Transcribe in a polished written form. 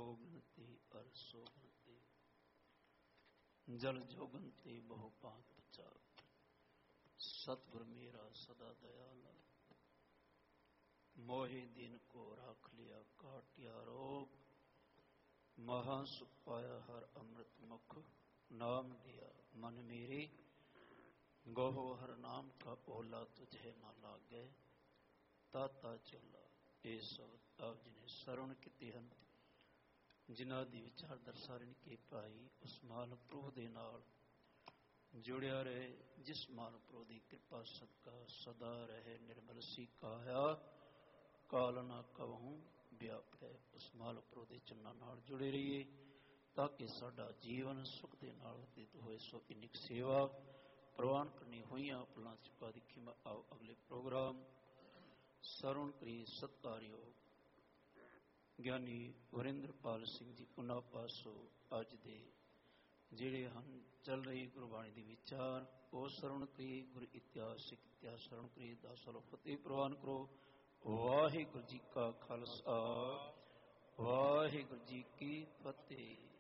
जोगन ते अर सोगन ते जल जोगन ते बहु पात बचा। सतगुर मेरा सदा दयाला मोहे दिन को राख लिया काटिया रोग। महा सुख पाया हर अमृत मुख नाम दिया मन मेरे। गोहो हर नाम का ओला तुझे ना लागे ताता चोला। ये सब आप जिन्हें सरवण किते हैं जिन्हां दी विचार दरसारण के भाई उस माल प्रभु दे नाल जुड़िया रहे जिस माल प्रभु की कृपा सदका सदा रहे निर्मल सी काया काल ना कहूँ व्यापे। उस माल प्रभु के चन्ना नाल जुड़े रहिए ताकि साडा जीवन सुख के नाल व्यतीत होए। सो इनिक सेवा प्रवान करनी हुई अपना चुका दिखी। मैं आओ अगले प्रोग्राम सरवण करी सत्कारयोग ज्ञानी वरिंद्रपाल सिंह जी उन्हां पासों अज दे ਜਿਹੜੇ ਹਨ ਚੱਲ ਰਹੀ ਗੁਰਬਾਣੀ ਦੇ ਵਿਚਾਰ ਉਹ ਸਰਵਣ ਕਰੀ। ਗੁਰ ਇਤਿਹਾਸਿਕ ਇਤਿਹਾਸ ਸਰਵਣ ਕਰੀ। ਦਾਸ ਵੱਲੋਂ ਫਤਿਹ ਪ੍ਰਵਾਨ ਕਰੋ। ਵਾਹਿਗੁਰੂ ਜੀ ਕਾ ਖਾਲਸਾ ਵਾਹਿਗੁਰੂ ਜੀ ਕੀ ਫਤਿਹ।